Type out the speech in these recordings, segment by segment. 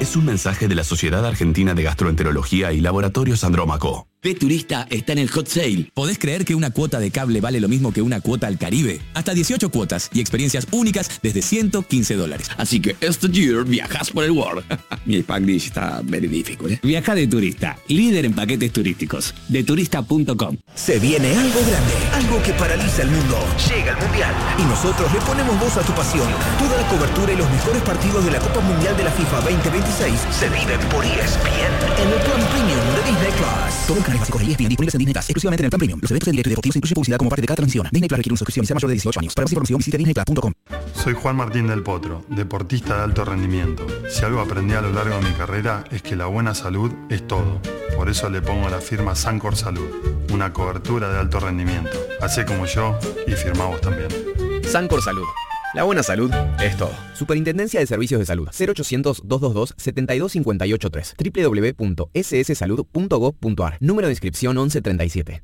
es un mensaje de la Sociedad Argentina de Gastroenterología y Laboratorios Andrómaco. P-Turista está en el hot sale. ¿Podés creer que una cuota de cable vale lo mismo que una cuota al Caribe? Hasta 18 cuotas y experiencias únicas desde $115. Así que este year viajas por el world. Mi Spanglish está very difficult, Viaja de turista, líder en paquetes turísticos. Deturista.com. Se viene algo grande, algo que paraliza el mundo. Llega el Mundial y nosotros le ponemos voz a tu pasión. Toda la cobertura y los mejores partidos de la Copa Mundial de la FIFA 2026 se viven por ESPN en el plan premium de Disney Plus. Todos los canales básicos de ESPN disponibles en Disney Plus, exclusivamente en el plan premium. Los eventos en directo y deportivos incluyen publicidad como parte de cada transmisión. Disney Plus requiere una suscripción y sea mayor de 18 años. Para más información visite disneyplus.com. Soy Juan Martín del Potro, deportista de alto rendimiento. Si algo aprendí a lo largo de mi carrera es que la buena salud es todo. Por eso le pongo la firma Sancor Salud, una cobertura de alto rendimiento. Hacé como yo y firmá vos también. Sancor Salud. La buena salud es todo. Superintendencia de Servicios de Salud. 0800-222-72583. www.sssalud.gov.ar. Número de inscripción 1137.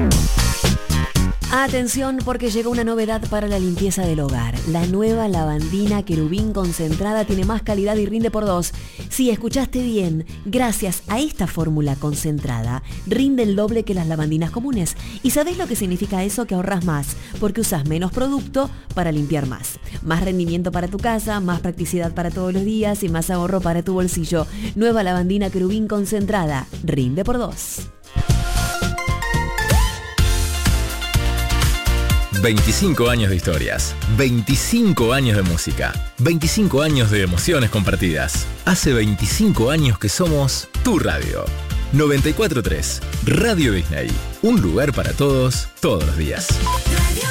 Atención porque llegó una novedad para la limpieza del hogar. La nueva lavandina Querubín concentrada tiene más calidad y rinde por 2. Sí, escuchaste bien. Gracias a esta fórmula concentrada, rinde el doble que las lavandinas comunes. ¿Y sabés lo que significa eso? Que ahorras más, porque usas menos producto para limpiar más. Más rendimiento para tu casa, más practicidad para todos los días y más ahorro para tu bolsillo. Nueva lavandina Querubín concentrada, rinde por 2. 25 años de historias, 25 años de música, 25 años de emociones compartidas. Hace 25 años que somos tu radio. 94.3 Radio Disney, un lugar para todos, todos los días.